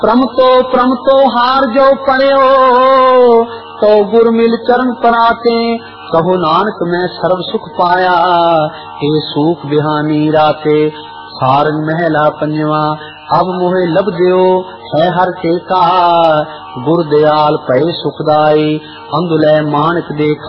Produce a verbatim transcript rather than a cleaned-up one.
प्रम तो प्रम तो हार जो पड़ियो, तो गुर मिल चरण पराते। कहो नानक मैं सर्व सुख पाया, हे सुख बिहानी राते। सारंग महला पंजवा, अब मोहे लब दियो है हर टेका। गुर दयाल पए सुखदाई, अंधुलै मानक देखा।